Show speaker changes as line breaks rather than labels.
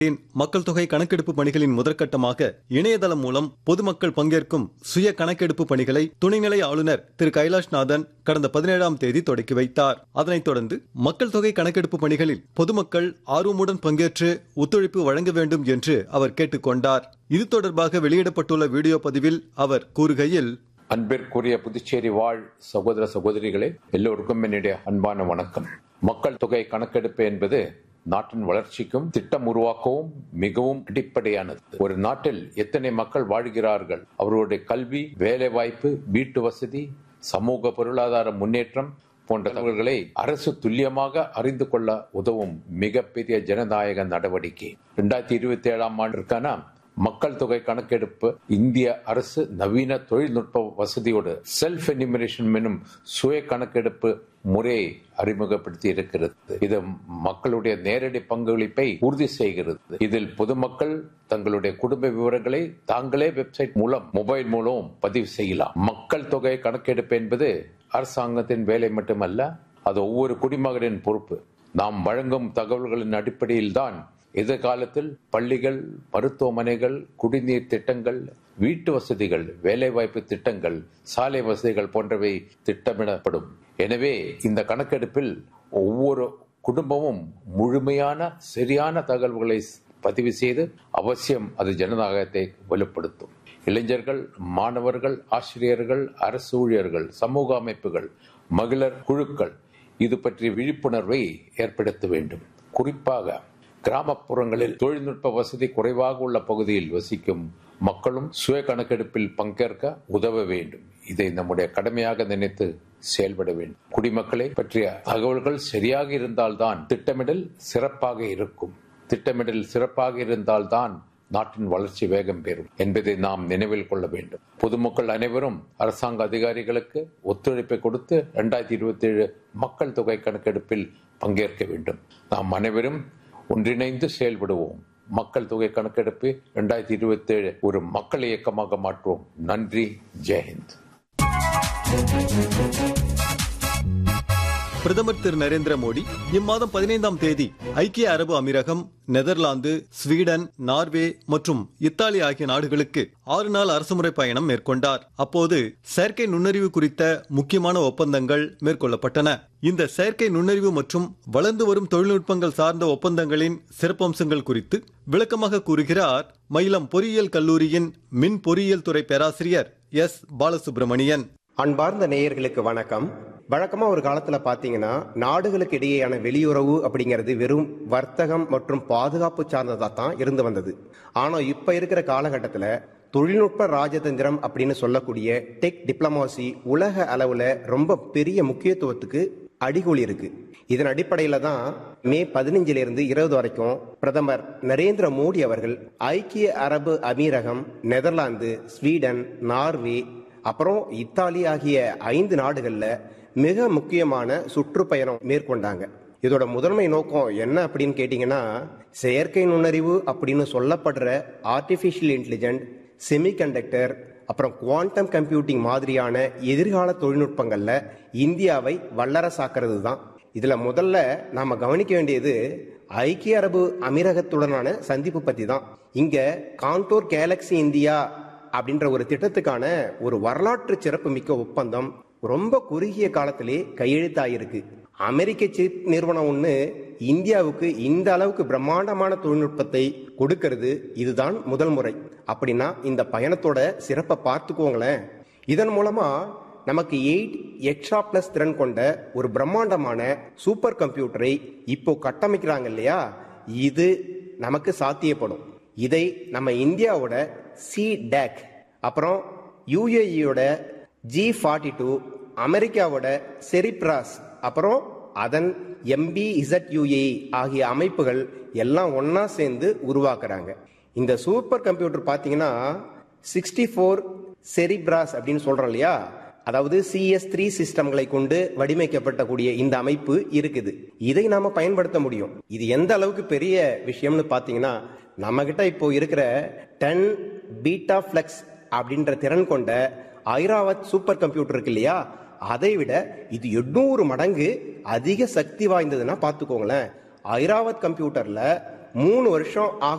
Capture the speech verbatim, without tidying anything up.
மக்கள் தொகை கணக்கெடுப்பு பணிகளின் முதற்கட்டமாக இணையதளம் மூலம் பொதுமக்கள் பங்கேற்கும் சுய கணக்கெடுப்பு பணிகளை துணைநிலை ஆளுநர் திரு கைலாஷ்நாதன் கடந்த பதினேழாம் தேதி தொடங்கி வைத்தார். அதனைத் தொடர்ந்து மக்கள் தொகை கணக்கெடுப்பு பணிகளில் பொதுமக்கள் ஆர்வமுடன் பங்கேற்று ஒத்துழைப்பு வழங்க வேண்டும் என்று அவர் கேட்டுக் கொண்டார். இது தொடர்பாக வெளியிடப்பட்டுள்ள வீடியோ பதிவில் அவர் கூறுகையில்,
அன்பிற்குரிய புதுச்சேரி வாழ் சகோதர சகோதரிகளே, எல்லோருக்கும் என்னுடைய அன்பான வணக்கம். மக்கள் தொகை கணக்கெடுப்பு என்பது நாட்டின் வளர்ச்சிக்கும் திட்டம் உருவாக்கவும் மிகவும் அடிப்படையானது. ஒரு நாட்டில் எத்தனை மக்கள் வாழ்கிறார்கள், அவர்களுடைய கல்வி, வேலை வாய்ப்பு, வீட்டு வசதி, சமூக பொருளாதார முன்னேற்றம் போன்ற தகவல்களை அரசு துல்லியமாக அறிந்து கொள்ள உதவும் மிகப்பெரிய ஜனநாயக நடவடிக்கை. இரண்டாயிரத்தி இருபத்தி ஏழாம் ஆண்டிற்கான மக்கள் தொகை கணக்கெடுப்பு இந்திய அரசு நவீன தொழில்நுட்ப வசதியோடு செல்ஃப் எனிமினேஷன் எனும் சுய கணக்கெடுப்பு முறையை அறிமுகப்படுத்தி இருக்கிறது. இது மக்களுடைய நேரடி பங்களிப்பை உறுதி செய்கிறது. இதில் பொதுமக்கள் தங்களுடைய குடும்ப விவரங்களை தாங்களே வெப்சைட் மூலம், மொபைல் மூலம் பதிவு செய்யலாம். மக்கள் தொகை கணக்கெடுப்பு என்பது அரசாங்கத்தின் வேலை மட்டுமல்ல, அது ஒவ்வொரு குடிமகனின் பொறுப்பு. நாம் வழங்கும் தகவல்களின் அடிப்படையில் தான் எதிர்காலத்தில் பள்ளிகள், மருத்துவமனைகள், குடிநீர் திட்டங்கள், வீட்டு வசதிகள், வேலைவாய்ப்பு திட்டங்கள், சாலை வசதிகள் போன்றவை திட்டமிடப்படும். எனவே இந்த கணக்கெடுப்பில் ஒவ்வொரு குடும்பமும் முழுமையான சரியான தகவல்களை பதிவு செய்து அவசியம் அது ஜனநாயகத்தை வலுப்படுத்தும். இளைஞர்கள், மாணவர்கள், ஆசிரியர்கள், அரசு ஊழியர்கள், சமூக அமைப்புகள், மகளிர் குழுக்கள் இது பற்றிய விழிப்புணர்வை ஏற்படுத்த வேண்டும். குறிப்பாக கிராமப்புறங்களில் தொழில்நுட்ப வசதி குறைவாக உள்ள பகுதியில் வசிக்கும் மக்களும் சுய கணக்கெடுப்பில் பங்கேற்க உதவ வேண்டும். இதை நம்முடைய கடமையாக நினைத்து செயல்பட வேண்டும். குடிமக்களை பற்றிய தகவல்கள் சரியாக இருந்தால்தான் திட்டமிடல் சிறப்பாக இருக்கும். திட்டமிடல் சிறப்பாக இருந்தால்தான் நாட்டின் வளர்ச்சி வேகம் பெறும் என்பதை நாம் நினைவில் கொள்ள வேண்டும். பொதுமக்கள் அனைவரும் அரசாங்க அதிகாரிகளுக்கு ஒத்துழைப்பை கொடுத்து இரண்டாயிரத்தி இருபத்தி ஏழு மக்கள் தொகை கணக்கெடுப்பில் பங்கேற்க வேண்டும். நாம் அனைவரும் ஒன்றிணைந்து செயல்படுவோம். மக்கள் தொகை கணக்கெடுப்பு இரண்டாயிரத்தி இருபத்தி ஏழு ஒரு மக்கள் இயக்கமாக மாற்றுவோம். நன்றி. ஜெயஹிந்த்.
பிரதமர் திரு நரேந்திர மோடி இம்மாதம் பதினைந்தாம் தேதி ஐக்கிய அரபு அமீரகம், நெதர்லாந்து, ஸ்வீடன், நார்வே மற்றும் இத்தாலி ஆகிய நாடுகளுக்கு ஆறு நாள் அரசுமுறை பயணம் மேற்கொண்டார். அப்போது செயற்கை நுண்ணறிவு குறித்த முக்கியமான ஒப்பந்தங்கள் மேற்கொள்ளப்பட்டன. இந்த செயற்கை நுண்ணறிவு மற்றும் வளர்ந்து வரும் தொழில்நுட்பங்கள் சார்ந்த ஒப்பந்தங்களின் சிறப்பம்சங்கள் குறித்து விளக்கமாக கூறுகிறார் மயிலம் பொறியியல் கல்லூரியின் மின் பொறியியல் துறை பேராசிரியர் எஸ் பாலசுப்ரமணியன்.
அன்பார்ந்த நேயர்களுக்கு வணக்கம். வழக்கமா ஒரு காலத்துல பாத்தீங்கன்னா நாடுகளுக்கு இடையேயான வெளியுறவு அப்படிங்கிறது வெறும் வர்த்தகம் மற்றும் பாதுகாப்பு சார்ந்ததா தான் இருந்து வந்தது. ஆனா இப்ப இருக்கிற காலகட்டத்துல தொழில்நுட்ப ராஜதந்திரம் அப்படின்னு சொல்லக்கூடிய டெக் டிப்ளமாசி உலக அளவுல ரொம்ப பெரிய முக்கியத்துவத்துக்கு அடிகோலி இருக்கு. இதன் அடிப்படையில தான் மே பதினஞ்சுல இருந்து இருபது வரைக்கும் பிரதமர் நரேந்திர மோடி அவர்கள் ஐக்கிய அரபு அமீரகம், நெதர்லாந்து, ஸ்வீடன், நார்வே, அப்புறம் இத்தாலி ஆகிய ஐந்து நாடுகள்ல மிக முக்கியமான சுற்றுப்பயணம் மேற்கொண்டாங்க. இதோட முதன்மை நோக்கம் என்ன அப்படின்னு கேட்டீங்கன்னா, செயற்கை நுண்ணறிவு அப்படின்னு சொல்லப்படுற ஆர்டிபிஷியல் இன்டெலிஜென்ட், செமிகண்டக்டர், அப்புறம் குவாண்டம் கம்ப்யூட்டிங் மாதிரியான எதிர்கால தொழில்நுட்பங்கள்ல இந்தியாவை வல்லரசாக்குறது தான். இதுல முதல்ல நாம கவனிக்க வேண்டியது ஐக்கிய அரபு அமீரகத்துடனான சந்திப்பு பத்தி தான். இங்க கான்டோர் கேலக்சி இந்தியா அப்படின்ற ஒரு திட்டத்துக்கான ஒரு வரலாற்று சிறப்பு மிக்க ஒப்பந்தம் ரொம்ப குறுகிய காலத்திலே கையெழுத்தாயிருக்கு. அமெரிக்க சிப் நிறுவனம் ஒன்று இந்தியாவுக்கு இந்த அளவுக்கு பிரம்மாண்டமான தொழில்நுட்பத்தை கொடுக்கிறது இதுதான் முதல் முறை. அப்படின்னா இந்த பயணத்தோட சிறப்பை பார்த்துக்கோங்களேன். இதன் மூலமா நமக்கு எயிட் எக்ஸ்ட்ரா பிளஸ் திறன் கொண்ட ஒரு பிரம்மாண்டமான சூப்பர் கம்ப்யூட்டரை இப்போ கட்டமைக்கிறாங்க இல்லையா, இது நமக்கு சாத்தியப்படும். இதை நம்ம இந்தியாவோட சி டேக், அப்புறம் யுஏஇயோட ஜி ஃபார்ட்டி டூ, அமெரிக்காவோட செரிப்ராஸ், அப்புறம் அதன் எம்பிஇசட்யூஏ ஆகிய அமைப்புகள் எல்லாம் ஒன்னா சேர்ந்து உருவாக்குறாங்க. இந்த சூப்பர் கம்ப்யூட்டர் பார்த்தீங்கன்னா சிக்ஸ்டி ஃபோர் செரிப்ராஸ் அப்படின்னு சொல்றோம் இல்லையா, அதாவது சிஎஸ் த்ரீ சிஸ்டம்களை கொண்டு வடிவமைக்கப்பட்டக்கூடிய இந்த அமைப்பு இருக்குது. இதை நாம பயன்படுத்த முடியும். இது எந்த அளவுக்கு பெரிய விஷயம்னு பார்த்தீங்கன்னா, நம்ம கிட்ட இப்போ இருக்கிற டென் பீட்டா பிளெக்ஸ் அப்படின்ற திறன் கொண்ட ஐராவத் சூப்பர் கம்ப்யூட்டர் இருக்கு இல்லையா, அதை விட இது எண்ணூறு மடங்கு அதிக சக்தி வாய்ந்ததுன்னா பார்த்துக்கோங்களேன். ஐராவத் கம்ப்யூட்டர்ல மூணு வருஷம் ஆக